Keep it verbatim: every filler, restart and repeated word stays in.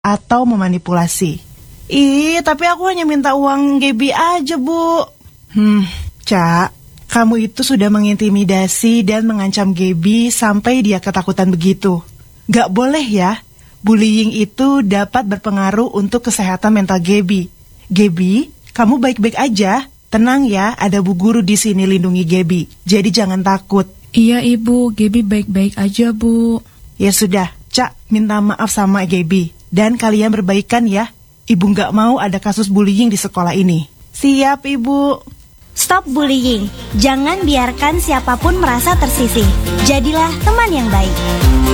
atau memanipulasi. Ih, tapi aku hanya minta uang Gaby aja, Bu. Hmm, Ca, kamu itu sudah mengintimidasi dan mengancam Gaby sampai dia ketakutan begitu. Gak boleh ya. Bullying itu dapat berpengaruh untuk kesehatan mental Gaby. Gaby, kamu baik-baik aja. Tenang ya, ada Bu Guru di sini lindungi Gaby. Jadi jangan takut. Iya Ibu, Gaby baik-baik aja Bu. Ya sudah, Cak minta maaf sama Gaby. Dan kalian berbaikan ya. Ibu gak mau ada kasus bullying di sekolah ini. Siap Ibu. Stop bullying. Jangan biarkan siapapun merasa tersisih. Jadilah teman yang baik.